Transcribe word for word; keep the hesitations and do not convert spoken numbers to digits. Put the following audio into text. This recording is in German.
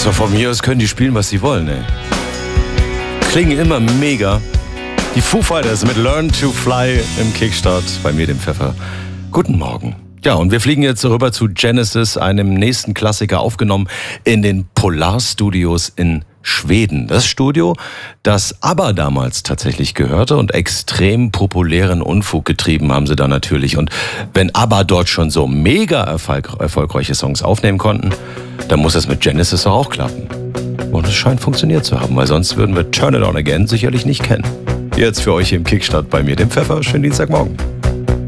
So, von mir aus können die spielen, was sie wollen, ey. Klingen immer mega. Die Foo Fighters mit Learn to Fly im Kickstart bei mir, dem Pfeffer. Guten Morgen. Ja, und wir fliegen jetzt rüber zu Genesis, einem nächsten Klassiker, aufgenommen in den Polarstudios in Schweden. Das Studio, das ABBA damals tatsächlich gehörte und extrem populären Unfug getrieben haben sie da natürlich. Und wenn ABBA dort schon so mega erfolg- erfolgreiche Songs aufnehmen konnten, dann muss es mit Genesis auch klappen. Und es scheint funktioniert zu haben, weil sonst würden wir Turn It On Again sicherlich nicht kennen. Jetzt für euch im Kickstart bei mir, dem Pfeffer. Schönen Dienstagmorgen.